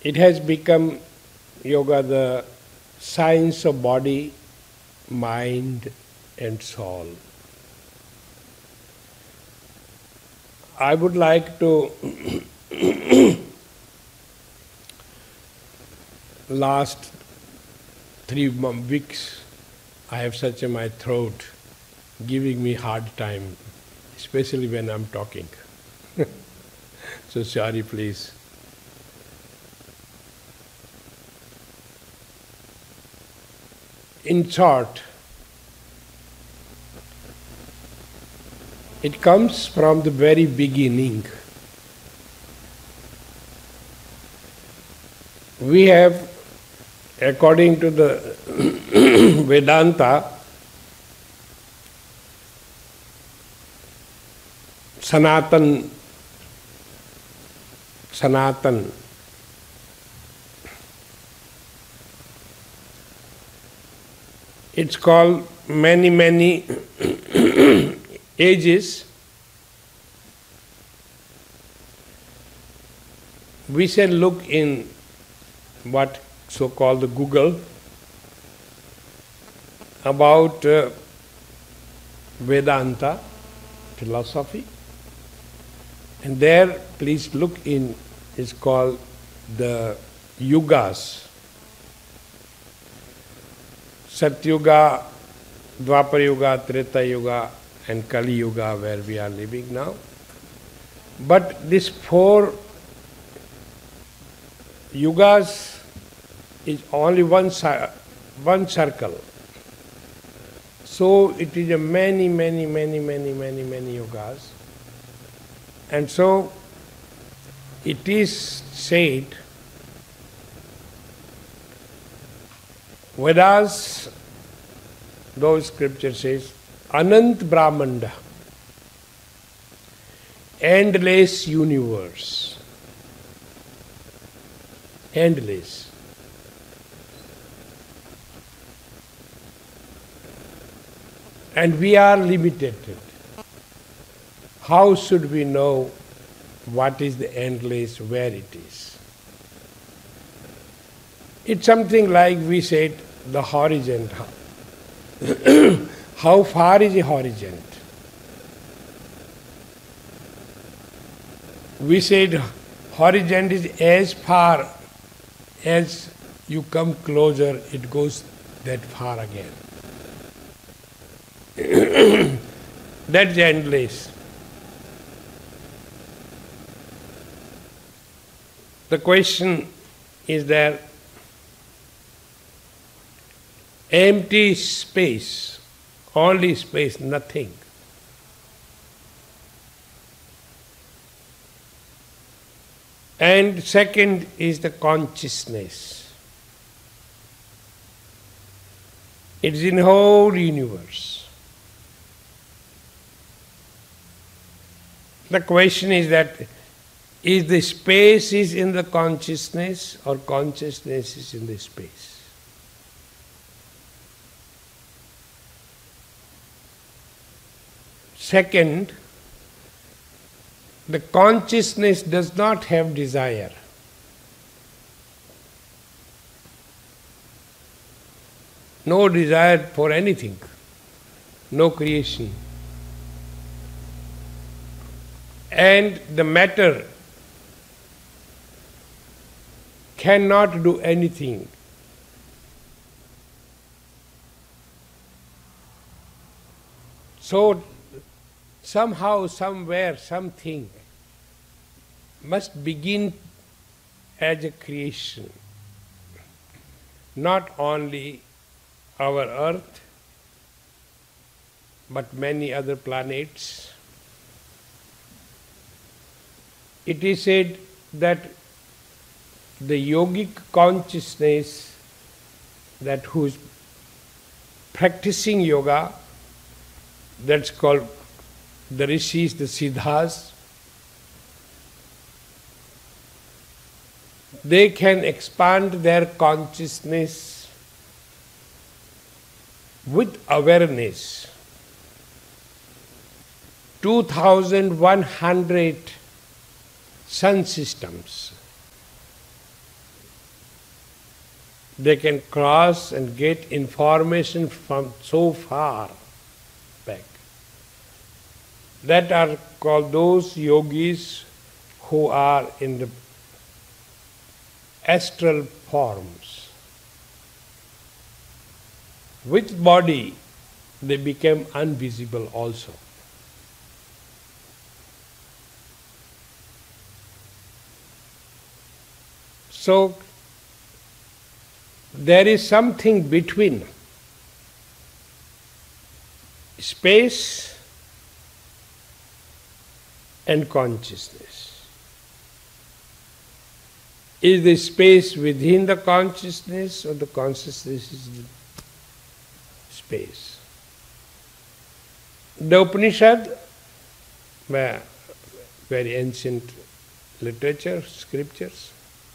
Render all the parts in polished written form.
It has become, yoga, the science of body, mind and soul. I would like to last 3 weeks I have such a my throat giving me hard time, especially when I'm talking. So sorry, please. In short, it comes from the very beginning. We have, according to the Vedanta, Sanatan, it's called many ages. We shall look in what so-called the Google about Vedanta philosophy, and there please look in, it's called the yugas. Satyuga, Dwapara Yuga, Treta Yuga and Kali Yuga, where we are living now. But these 4 yugas is only one circle. So it is a many yugas. And so it is said, Vedas, those scripture says, Anant Brahmanda, endless universe. Endless. And we are limited. How should we know what is the endless, where it is? It's something like we said, the horizon. How far is the horizon? We said horizon is as far as you come closer, it goes that far again. That's endless. The question is there empty space, only space, nothing. And second is the consciousness. It is in the whole universe. The question is that, is the space is in the consciousness or consciousness is in the space? Second, the consciousness does not have desire. No desire for anything, no creation. And the matter cannot do anything. So somehow, somewhere, something must begin as a creation. Not only our earth, but many other planets. It is said that the yogic consciousness, that who is practicing yoga, that's called the rishis, the siddhas, they can expand their consciousness with awareness. 2100 sun systems They can cross and get information from so far back. That are called those yogis who are in the astral forms. With body, they became invisible also. So, there is something between space and consciousness. Is the space within the consciousness, or the consciousness is the space? The Upanishad, very ancient literature, scriptures,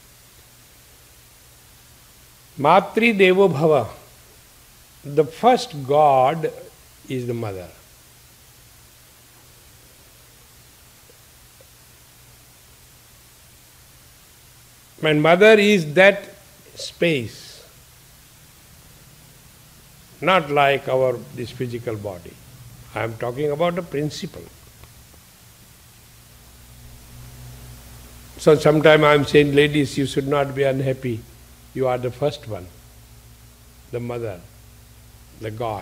Matri Devo Bhava, the first God is the mother. And mother is that space, not like this physical body. I am talking about a principle. So sometimes I am saying, ladies, you should not be unhappy. You are the first one, the mother, the God.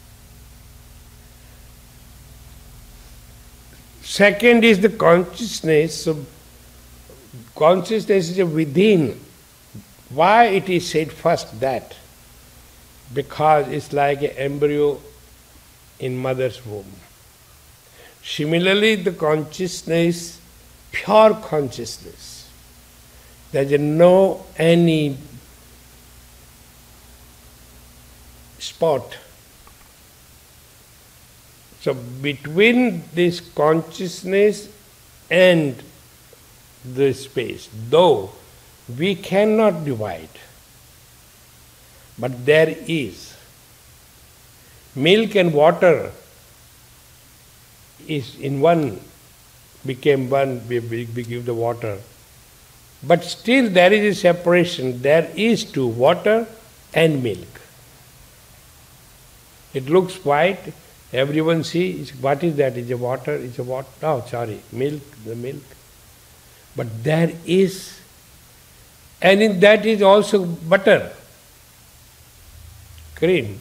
Second is the consciousness. So consciousness is within. Why it is said first that? Because it's like an embryo in mother's womb. Similarly, the consciousness, pure consciousness, there is no any spot. So between this consciousness and the space, though we cannot divide, but there is. Milk and water is in one, became one, we give the water. But still there is a separation. There is two, water and milk. It looks white, everyone sees, what is that? Is it water? Is it water? No, sorry, milk, the milk. But there is, and in that is also butter, cream.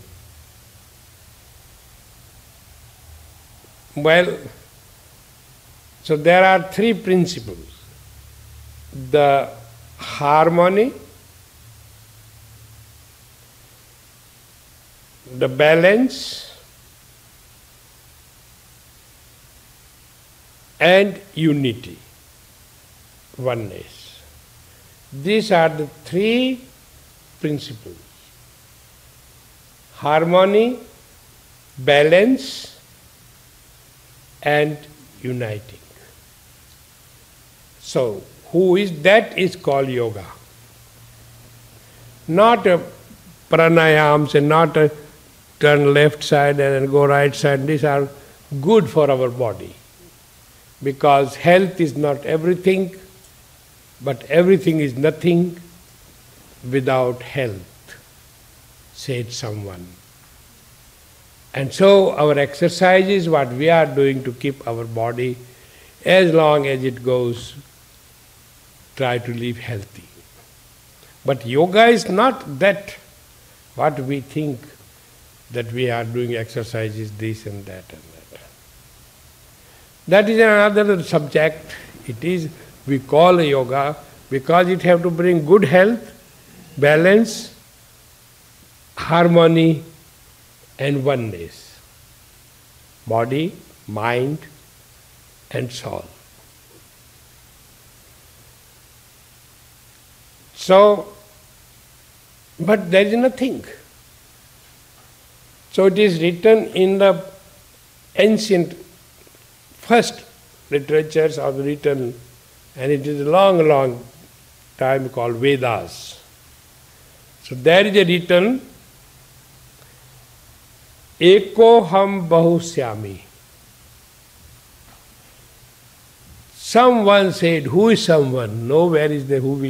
Well, so there are three principles. The harmony, the balance, and unity, oneness. These are the three principles. Harmony, balance, and uniting. So, who is that is called yoga. Not a pranayams and not a turn left side and then go right side. These are good for our body. Because health is not everything, but everything is nothing without health, said someone. And so our exercise is what we are doing to keep our body as long as it goes, try to live healthy. But yoga is not that what we think that we are doing exercises, this and that and that. That is another subject. It is, we call yoga because it have to bring good health, balance, harmony and oneness. Body, mind and soul. So, but there is nothing. So it is written in the ancient first literatures are written, and it is a long, long time called Vedas. So there is a written, Eko ham bahusyami. Someone said, who is someone? No, where is the who will